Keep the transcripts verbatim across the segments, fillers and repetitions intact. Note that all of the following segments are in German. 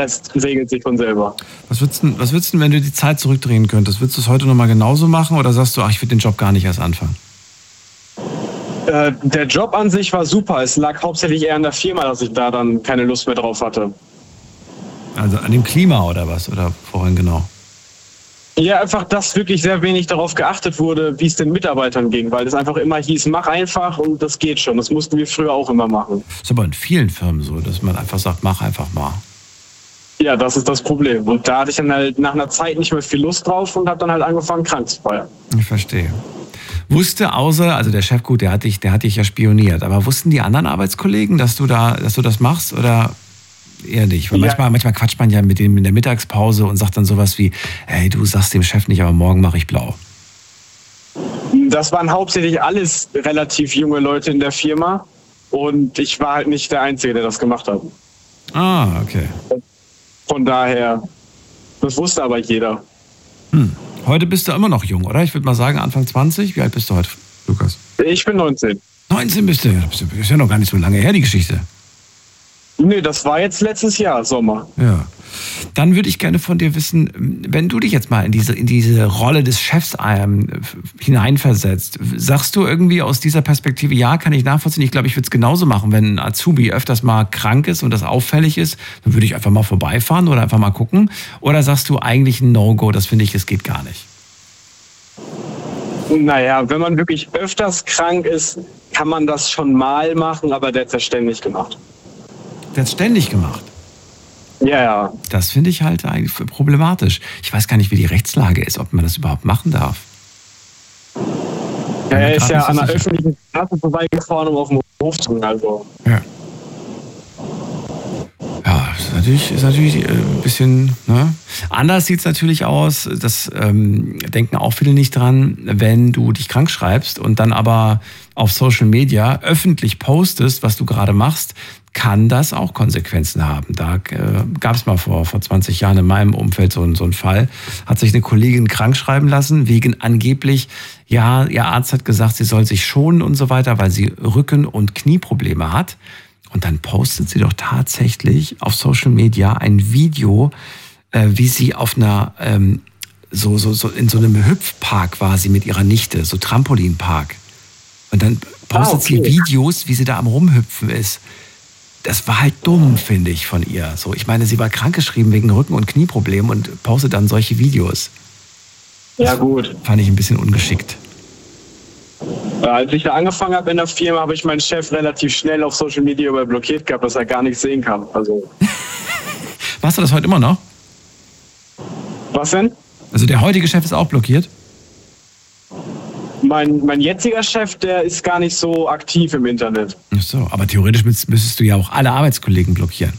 Rest regelt sich von selber. Was würdest du, was würdest du, wenn du die Zeit zurückdrehen könntest? Würdest du es heute nochmal genauso machen oder sagst du, ach, ich würde den Job gar nicht erst anfangen? Äh, der Job an sich war super. Es lag hauptsächlich eher an der Firma, dass ich da dann keine Lust mehr drauf hatte. Also an dem Klima oder was? Oder vorhin genau? Ja, einfach, dass wirklich sehr wenig darauf geachtet wurde, wie es den Mitarbeitern ging, weil es einfach immer hieß, mach einfach und das geht schon. Das mussten wir früher auch immer machen. Das ist aber in vielen Firmen so, dass man einfach sagt, mach einfach mal. Ja, das ist das Problem. Und da hatte ich dann halt nach einer Zeit nicht mehr viel Lust drauf und habe dann halt angefangen, krank zu feiern. Ich verstehe. Wusste außer, also der Chef, gut, der hat dich, der hat dich ja spioniert, aber wussten die anderen Arbeitskollegen, dass du da, dass du das machst oder eher nicht? Weil ja. manchmal, manchmal quatscht man ja mit dem in der Mittagspause und sagt dann sowas wie, hey, du sagst dem Chef nicht, aber morgen mache ich blau. Das waren hauptsächlich alles relativ junge Leute in der Firma und ich war halt nicht der Einzige, der das gemacht hat. Ah, okay. Von daher, das wusste aber jeder. Hm. Heute bist du immer noch jung, oder? Ich würde mal sagen Anfang zwanzig. Wie alt bist du heute, Lukas? Ich bin neunzehn. neunzehn bist du? Das ist ja noch gar nicht so lange her, die Geschichte. Nee, das war jetzt letztes Jahr, Sommer. Ja. Dann würde ich gerne von dir wissen, wenn du dich jetzt mal in diese, in diese Rolle des Chefs ähm, hineinversetzt, sagst du irgendwie aus dieser Perspektive, ja, kann ich nachvollziehen, ich glaube, ich würde es genauso machen, wenn ein Azubi öfters mal krank ist und das auffällig ist, dann würde ich einfach mal vorbeifahren oder einfach mal gucken. Oder sagst du eigentlich ein No-Go, das finde ich, das geht gar nicht? Naja, wenn man wirklich öfters krank ist, kann man das schon mal machen, aber der hat es ja ständig gemacht. Der hat es ständig gemacht? Ja, ja. Das finde ich halt eigentlich problematisch. Ich weiß gar nicht, wie die Rechtslage ist, ob man das überhaupt machen darf. Ja, er ist ja an der öffentlichen Straße vorbeigefahren, um auf dem Hof zu gehen, also. Ja. Ja, ist natürlich, ist natürlich ein bisschen, ne? Anders sieht es natürlich aus, das ähm, denken auch viele nicht dran, wenn du dich krank schreibst und dann aber auf Social Media öffentlich postest, was du gerade machst, kann das auch Konsequenzen haben. Da äh, gab es mal vor, vor zwanzig Jahren in meinem Umfeld so, so einen Fall. Hat sich eine Kollegin krank schreiben lassen, wegen angeblich, ja, ihr Arzt hat gesagt, sie soll sich schonen und so weiter, weil sie Rücken- und Knieprobleme hat. Und dann postet sie doch tatsächlich auf Social Media ein Video, äh, wie sie auf einer, ähm, so, so, so in so einem Hüpfpark war sie mit ihrer Nichte, so Trampolinpark. Und dann postet ah, okay. sie Videos, wie sie da am Rumhüpfen ist. Das war halt dumm, finde ich, von ihr. So, ich meine, sie war krankgeschrieben wegen Rücken- und Knieproblemen und postet dann solche Videos. Ja, das gut. Fand ich ein bisschen ungeschickt. Als ich da angefangen habe in der Firma, habe ich meinen Chef relativ schnell auf Social Media blockiert gehabt, dass er gar nichts sehen kann. Also. Machst du das heute immer noch? Was denn? Also der heutige Chef ist auch blockiert? Mein, mein jetziger Chef, der ist gar nicht so aktiv im Internet. Ach so, aber theoretisch müsstest du ja auch alle Arbeitskollegen blockieren.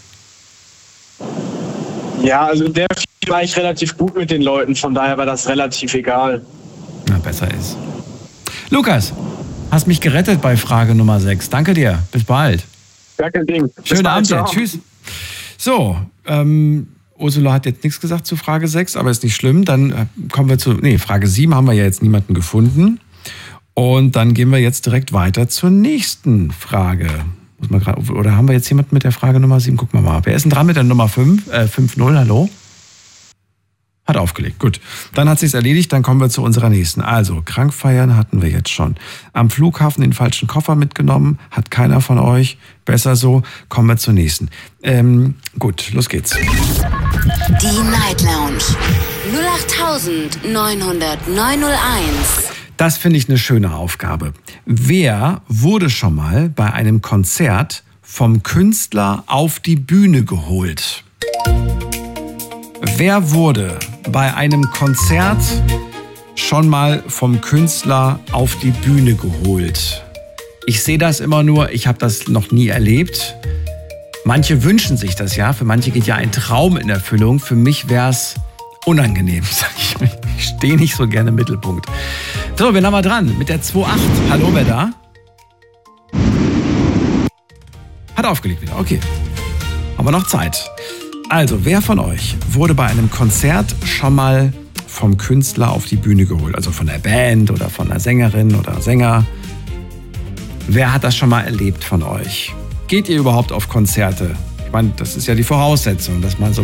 Ja, also der war ich relativ gut mit den Leuten, von daher war das relativ egal. Na, besser ist. Lukas, hast mich gerettet bei Frage Nummer sechs. Danke dir, bis bald. Gar kein Ding. Schönen Abend dir, tschüss. So, ähm... Ursula hat jetzt nichts gesagt zu Frage sechs, aber ist nicht schlimm. Dann kommen wir zu, nee, Frage sieben haben wir ja jetzt niemanden gefunden. Und dann gehen wir jetzt direkt weiter zur nächsten Frage. Muss man grad, oder haben wir jetzt jemanden mit der Frage Nummer sieben? Gucken wir mal. Wer ist denn dran mit der Nummer fünf? Äh, fünf null, hallo? Hat aufgelegt, gut. Dann hat sich's erledigt, dann kommen wir zu unserer nächsten. Also, krank feiern hatten wir jetzt schon. Am Flughafen den falschen Koffer mitgenommen, hat keiner von euch. Besser so, kommen wir zur nächsten. Ähm, gut, los geht's. Die Night Lounge null acht neun null neun null eins. Das finde ich eine schöne Aufgabe. Wer wurde schon mal bei einem Konzert vom Künstler auf die Bühne geholt? Wer wurde bei einem Konzert schon mal vom Künstler auf die Bühne geholt? Ich sehe das immer nur, ich habe das noch nie erlebt. Manche wünschen sich das ja, für manche geht ja ein Traum in Erfüllung. Für mich wäre es unangenehm, sag ich mir. Ich stehe nicht so gerne im Mittelpunkt. So, wen haben wir dran? Mit der zwei acht. Hallo, wer da? Hat aufgelegt wieder, okay. Haben wir noch Zeit. Also, wer von euch wurde bei einem Konzert schon mal vom Künstler auf die Bühne geholt? Also von der Band oder von einer Sängerin oder Sänger? Wer hat das schon mal erlebt von euch? Geht ihr überhaupt auf Konzerte? Ich meine, das ist ja die Voraussetzung, dass man so